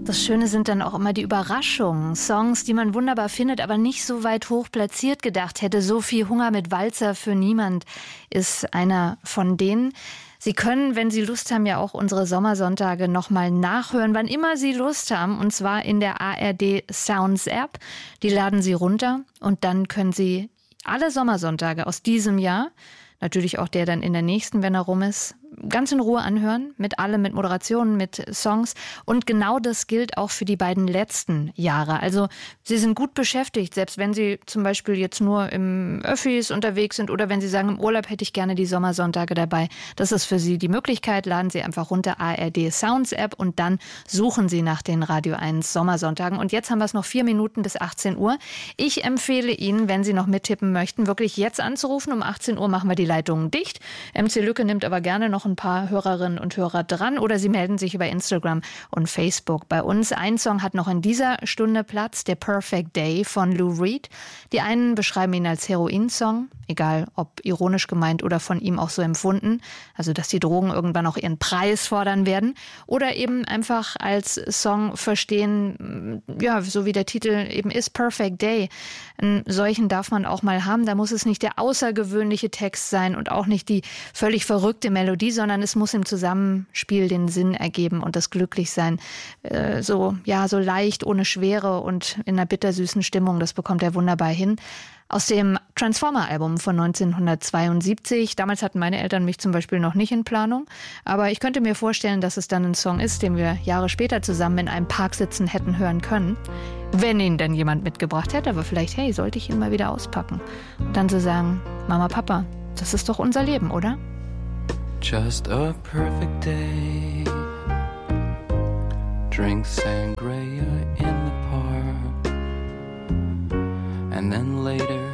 Das Schöne sind dann auch immer die Überraschungen. Songs, die man wunderbar findet, aber nicht so weit hoch platziert gedacht hätte. Sophie Hunger mit Walzer für niemand ist einer von denen. Sie können, wenn Sie Lust haben, ja auch unsere Sommersonntage nochmal nachhören, wann immer Sie Lust haben. Und zwar in der ARD Sounds App. Die laden Sie runter und dann können Sie alle Sommersonntage aus diesem Jahr, natürlich auch der dann in der nächsten, wenn er rum ist, ganz in Ruhe anhören, mit allem, mit Moderationen, mit Songs. Und genau das gilt auch für die beiden letzten Jahre. Also Sie sind gut beschäftigt, selbst wenn Sie zum Beispiel jetzt nur im Öffis unterwegs sind oder wenn Sie sagen, im Urlaub hätte ich gerne die Sommersonntage dabei. Das ist für Sie die Möglichkeit. Laden Sie einfach runter ARD Sounds App und dann suchen Sie nach den Radio 1 Sommersonntagen. Und jetzt haben wir es noch 4 Minuten bis 18 Uhr. Ich empfehle Ihnen, wenn Sie noch mittippen möchten, wirklich jetzt anzurufen. Um 18 Uhr machen wir die Leitungen dicht. MC Lücke nimmt aber gerne noch ein paar Hörerinnen und Hörer dran oder Sie melden sich über Instagram und Facebook bei uns. Ein Song hat noch in dieser Stunde Platz, der Perfect Day von Lou Reed. Die einen beschreiben ihn als Heroin-Song, egal ob ironisch gemeint oder von ihm auch so empfunden, also dass die Drogen irgendwann auch ihren Preis fordern werden, oder eben einfach als Song verstehen, ja, so wie der Titel eben ist, Perfect Day. Einen solchen darf man auch mal haben, da muss es nicht der außergewöhnliche Text sein und auch nicht die völlig verrückte Melodie, sondern es muss im Zusammenspiel den Sinn ergeben und das Glücklichsein so leicht, ohne Schwere und in einer bittersüßen Stimmung, das bekommt er wunderbar hin. Aus dem Transformer-Album von 1972. Damals hatten meine Eltern mich zum Beispiel noch nicht in Planung. Aber ich könnte mir vorstellen, dass es dann ein Song ist, den wir Jahre später zusammen in einem Park sitzen hätten hören können. Wenn ihn denn jemand mitgebracht hätte. Aber vielleicht, hey, sollte ich ihn mal wieder auspacken. Und dann zu sagen, Mama, Papa, das ist doch unser Leben, oder? Just a perfect day. Drink sangria in the park. And then later